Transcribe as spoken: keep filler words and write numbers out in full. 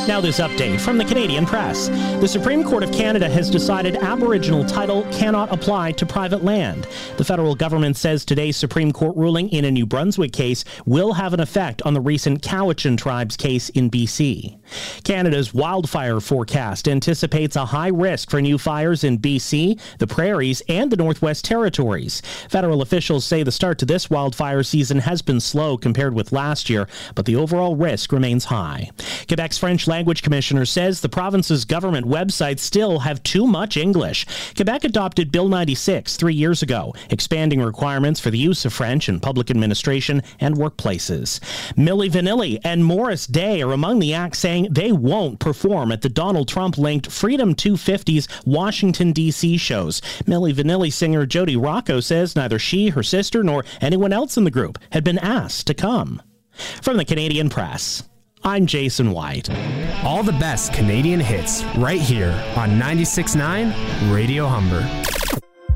Now this update from the Canadian Press. The Supreme Court of Canada has decided Aboriginal title cannot apply to private land. The federal government says today's Supreme Court ruling in a New Brunswick case will have an effect on the recent Cowichan Tribes case in B C. Canada's wildfire forecast anticipates a high risk for new fires in B C, the Prairies, and the Northwest Territories. Federal officials say the start to this wildfire season has been slow compared with last year, but the overall risk remains high. Quebec's French Language Commissioner says the province's government websites still have too much English. Quebec adopted Bill ninety-six three years ago, expanding requirements for the use of French in public administration and workplaces. Milli Vanilli and Morris Day are among the acts saying they won't perform at the Donald Trump-linked Freedom two fifty's Washington, D C shows. Milli Vanilli singer Jody Rocco says neither she, her sister, nor anyone else in the group had been asked to come. From the Canadian Press, I'm Jason White. All the best Canadian hits right here on ninety-six point nine Radio Humber.